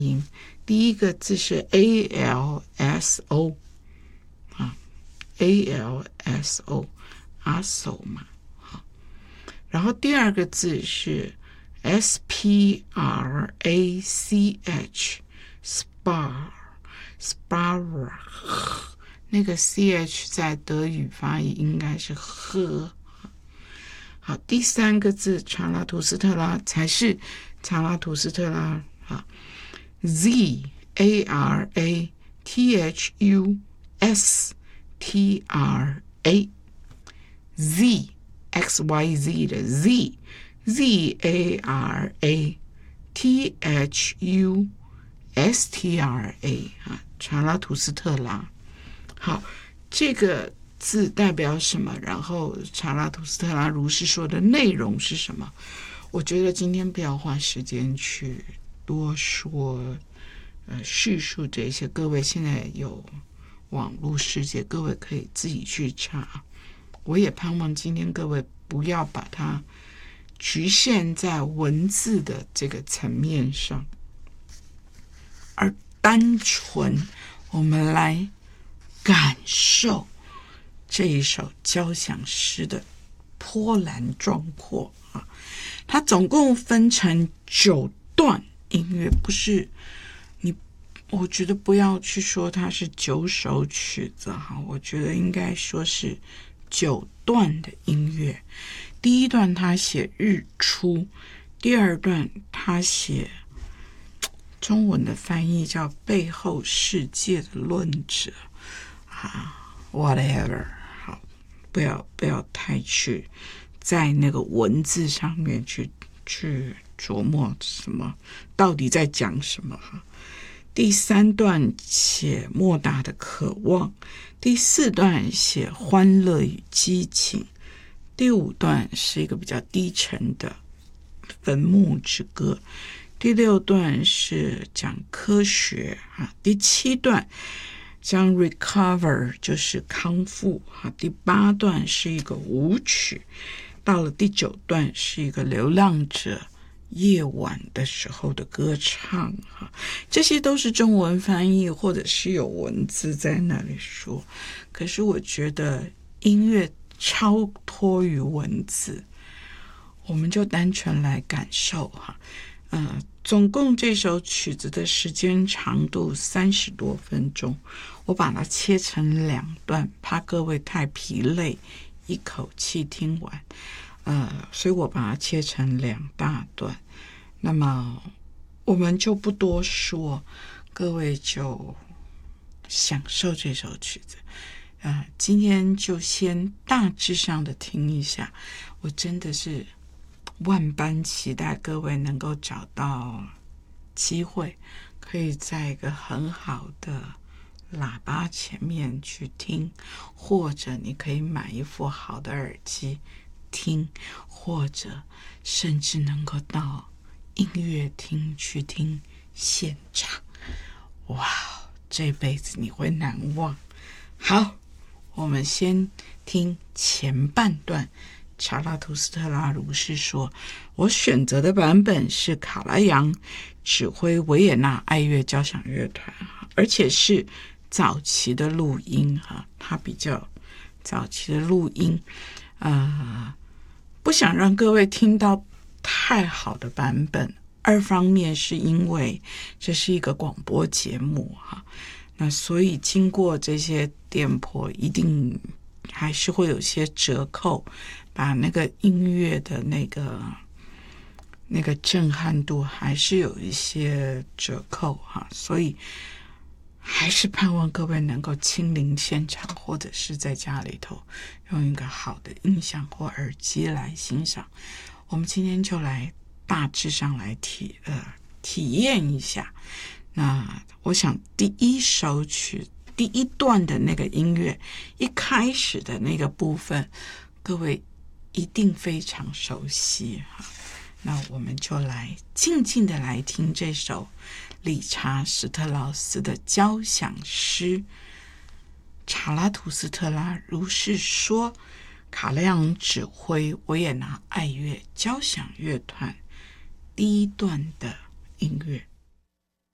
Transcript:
音。第一个字是 ALSO 啊 ，ALSO 阿手嘛，好。然后第二个字是 SPRACH SPAR 那个 CH 在德语发音应该是呵。好，第三个字查拉图斯特拉才是查拉图斯特拉啊 ZARATHUSTRA Z XYZ 的 Z ZARATHUSTRA 啊，查拉图斯特拉。好，这个字代表什么？然后查拉图斯特拉如是说的内容是什么？我觉得今天不要花时间去多说叙述这些，各位现在有网络世界，各位可以自己去查。我也盼望今天各位不要把它局限在文字的这个层面上，而单纯我们来感受这一首交响诗的波澜壮阔啊！它总共分成9段音乐，不是你，我觉得不要去说它是9首曲子哈，我觉得应该说是9段的音乐。第一段他写日出，第二段他写中文的翻译叫背后世界的论者啊 ，whatever， 好，不要太去在那个文字上面去琢磨什么，到底在讲什么哈。第3段写莫大的渴望，第4段写欢乐与激情，第5段是一个比较低沉的坟墓之歌，第6段是讲科学啊，第7段讲 recover 就是康复啊，第8段是一个舞曲，到了第9段是一个流浪者夜晚的时候的歌唱哈，这些都是中文翻译或者是有文字在那里说。可是我觉得音乐超脱于文字，我们就单纯来感受哈。总共这首曲子的时间长度30多分钟，我把它切成2段，怕各位太疲累一口气听完。所以我把它切成2大段，那么我们就不多说，各位就享受这首曲子。今天就先大致上的听一下，我真的是万般期待各位能够找到机会，可以在一个很好的喇叭前面去听，或者你可以买一副好的耳机听，或者甚至能够到音乐厅去听现场。哇，这辈子你会难忘。好，我们先听前半段查拉图斯特拉如是说。我选择的版本是卡拉扬指挥维也纳爱乐交响乐团，而且是早期的录音哈，它比较早期的录音，不想让各位听到太好的版本。2方面是因为这是一个广播节目哈，那所以经过这些颠簸，一定还是会有些折扣，把那个音乐的那个震撼度还是有一些折扣哈，所以还是盼望各位能够亲临现场，或者是在家里头用一个好的音响或耳机来欣赏。我们今天就来大致上来体验一下。那我想第一首曲第一段的那个音乐一开始的那个部分，各位一定非常熟悉哈。那我们就来静静的来听这首理查史特劳斯的交响诗查拉图斯特拉如是说，卡拉扬指挥维也纳爱乐交响乐团第一段的音乐。